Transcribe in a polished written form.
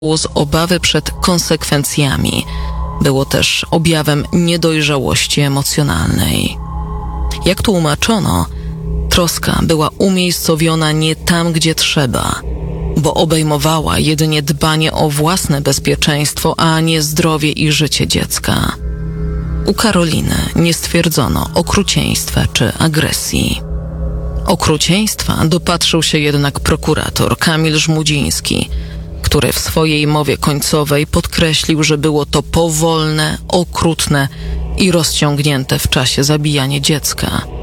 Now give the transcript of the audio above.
z obawy przed konsekwencjami. Było też objawem niedojrzałości emocjonalnej. Jak tłumaczono, troska była umiejscowiona nie tam, gdzie trzeba, bo obejmowała jedynie dbanie o własne bezpieczeństwo, a nie zdrowie i życie dziecka. U Karoliny nie stwierdzono okrucieństwa czy agresji. Okrucieństwa dopatrzył się jednak prokurator Kamil Żmudziński, który w swojej mowie końcowej podkreślił, że było to powolne, okrutne i rozciągnięte w czasie zabijanie dziecka.